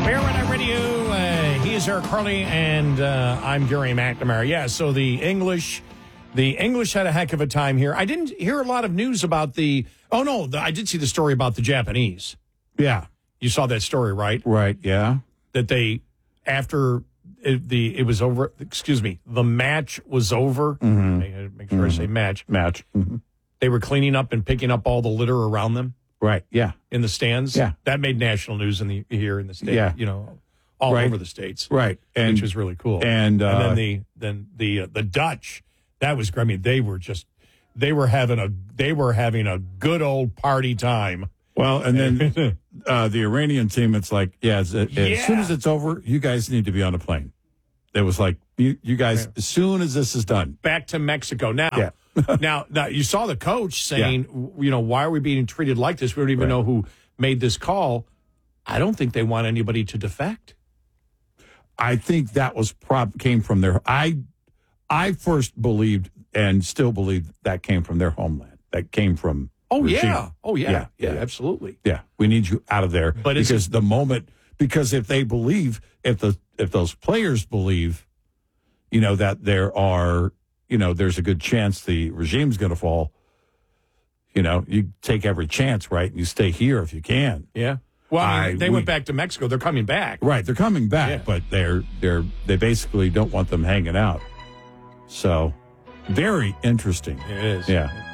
Bear Red Radio. He is Eric Harley, and I'm Gary McNamara. Yeah, so the English had a heck of a time here. I didn't hear a lot of news about I did see the story about the Japanese. Yeah. You saw that story, right? Right, yeah. That they, after it was over, the match was over. Mm-hmm. Make sure I say match. Mm-hmm. They were cleaning up and picking up all the litter around them. Right, yeah. In the stands. Yeah. That made national news here in the state. Yeah. All over the states. Right. Which was really cool. And then the Dutch, that was, I mean, they were having a good old party time. Well, and then the Iranian team, it's like, as soon as it's over, you guys need to be on a plane. It was like, you guys, as soon as this is done. Back to Mexico. Now, now, you saw the coach saying, why are we being treated like this? We don't even know who made this call. I don't think they want anybody to defect. I think that was came from their. I first believed and still believe that came from their homeland. That came from. Yeah, absolutely. Yeah, we need you out of there. But because if they believe, if those players believe, that there's a good chance the regime's going to fall. You take every chance, right? And you stay here if you can. Yeah. Well, they went back to Mexico. They're coming back. Right, they're coming back, but they basically don't want them hanging out. So, very interesting. It is. Yeah.